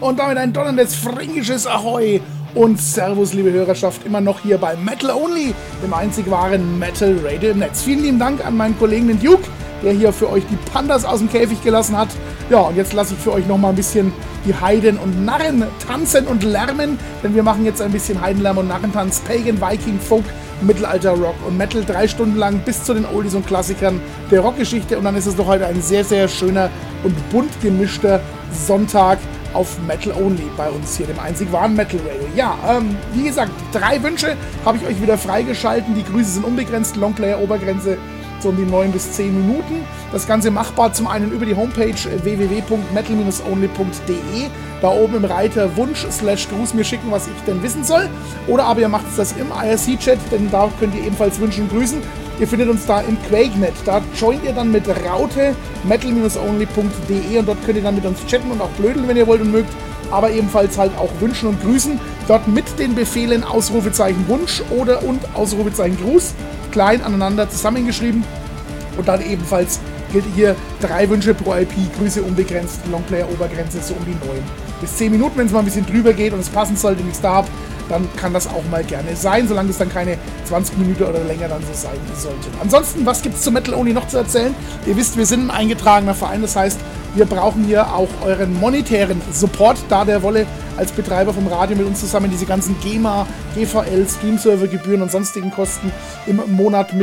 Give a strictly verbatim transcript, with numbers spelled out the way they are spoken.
Und damit ein donnerndes fränkisches Ahoi und Servus, liebe Hörerschaft, immer noch hier bei Metal Only, dem einzig wahren Metal Radio im Netz. Vielen lieben Dank an meinen Kollegen den Duke, der hier für euch die Pandas aus dem Käfig gelassen hat. Ja, und jetzt lasse ich für euch noch mal ein bisschen die Heiden und Narren tanzen und lärmen, denn wir machen jetzt ein bisschen Heidenlärm und Narrentanz, Pagan, Viking, Folk, Mittelalter, Rock und Metal, drei Stunden lang bis zu den Oldies und Klassikern der Rockgeschichte. Und dann ist es doch heute ein sehr, sehr schöner und bunt gemischter Sonntag auf Metal Only bei uns hier, dem einzig wahren Metal Radio. Ja, ähm, wie gesagt, drei Wünsche habe ich euch wieder freigeschalten. Die Grüße sind unbegrenzt, Longplayer-Obergrenze so um die neun bis zehn Minuten. Das Ganze machbar zum einen über die Homepage w w w punkt metal only punkt d e. Da oben im Reiter Wunsch slash Gruß mir schicken, was ich denn wissen soll. Oder aber ihr macht das im I R C-Chat, denn da könnt ihr ebenfalls wünschen und grüßen. Ihr findet uns da im QuakeNet. Da joint ihr dann mit Raute metal only punkt d e und dort könnt ihr dann mit uns chatten und auch blödeln, wenn ihr wollt und mögt. Aber ebenfalls halt auch wünschen und grüßen. Dort mit den Befehlen Ausrufezeichen Wunsch oder und Ausrufezeichen Gruß. Klein aneinander zusammengeschrieben. Und dann ebenfalls gilt hier drei Wünsche pro I P, Grüße unbegrenzt, Longplayer-Obergrenze so um die neun bis zehn Minuten. Wenn es mal ein bisschen drüber geht und es passen sollte, nichts da habt, dann kann das auch mal gerne sein, solange es dann keine zwanzig Minuten oder länger dann so sein sollte. Ansonsten, was gibt es zu Metal Only noch zu erzählen? Ihr wisst, wir sind ein eingetragener Verein, das heißt, wir brauchen hier auch euren monetären Support, da der Wolle als Betreiber vom Radio mit uns zusammen diese ganzen GEMA, G V L, Streamservergebühren und sonstigen Kosten im Monat mit